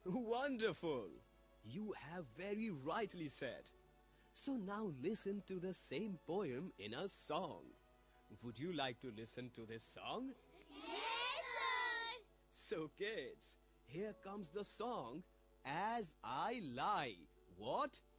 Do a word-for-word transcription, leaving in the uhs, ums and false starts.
Wonderful! You have very rightly said. So now listen to the same poem in a song. Would you like to listen to this song? Yes, sir! So kids, here comes the song As I Lie. What?